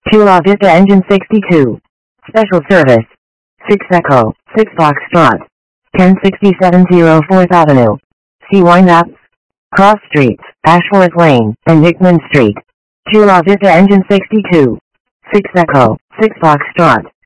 Chula Vista Engine 62. Special Service. 6 Echo, 6 Foxtrot. 1067 4th Avenue. See Windup, Cross Streets, Ashworth Lane, and Hickman Street. Chula Vista Engine 62. 6 Echo, 6 Foxtrot.